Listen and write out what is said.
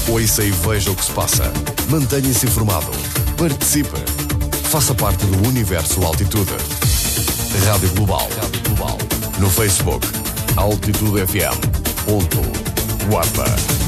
Ouça e veja o que se passa. Mantenha-se informado. Participe. Faça parte do universo Altitude. Rádio Global. No Facebook, Altitude FM. Guarda.